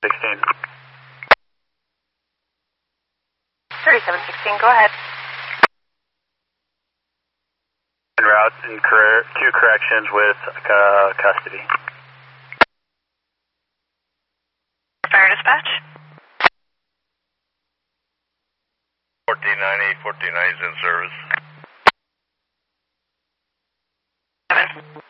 3716. 3716, go ahead. En route and two corrections with custody. Fire dispatch. 1498, 1490 is in service. 7.